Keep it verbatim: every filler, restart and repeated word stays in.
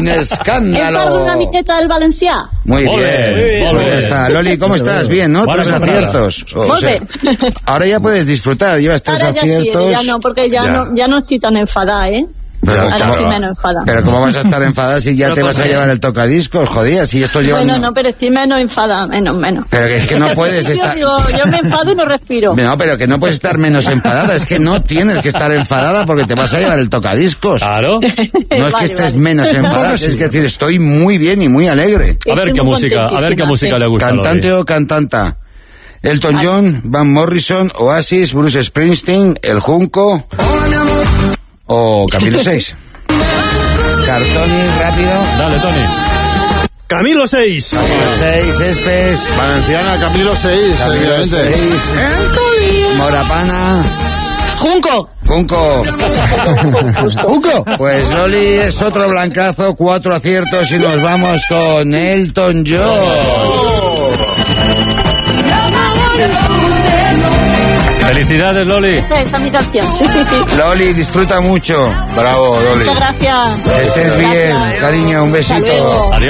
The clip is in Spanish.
un escàndalo. Hem una miqueta del valencià. Muy Molt bien, bé, pues molt ya bé. está. Loli, ¿cómo estás? Bien, ¿no? Buena Tres temporada. aciertos. O Molt sea, bé. ahora ya puedes disfrutar, llevas tres Ahora ya sí, aciertos. ya no, porque ya, Ya. No, ya no estoy tan enfadada, ¿eh? Pero, Ahora ¿cómo, estoy menos enfadada. pero ¿cómo vas a estar enfadada si ya Pero te vas a ¿por qué? llevar el tocadiscos? Jodía, si esto lleva... Bueno, no, pero estoy menos enfadada, menos, menos. Pero que es que no puedes yo estar... digo, yo me enfado y no respiro. No, pero que no puedes estar menos enfadada, es que no tienes que estar enfadada porque te vas a llevar el tocadiscos. Claro. No es que Vale, estés vale. menos enfadada, es que decir, estoy muy bien y muy alegre. A ver Estoy qué muy música, a ver qué contentísima, música sí. le gusta. a Loli. ¿Cantante o cantanta? Elton John, Van Morrison, Oasis, Bruce Springsteen, El Junco o Camilo seis. Cartoni, rápido. Dale, Tony. Camilo seis. Camilo seis, Espes. Valenciana, Camilo seis, Camilo evidentemente. seis. Morapana. Junco. Junco. Junco. Pues Loli es otro blancazo, cuatro aciertos y nos vamos con Elton John. Felicidades, Loli. Esa, esa es mi canción. Sí, sí, sí. Loli, disfruta mucho. Bravo, Loli. Muchas gracias. Que estés bien, Gracias. cariño, un Hasta besito. luego. Adiós.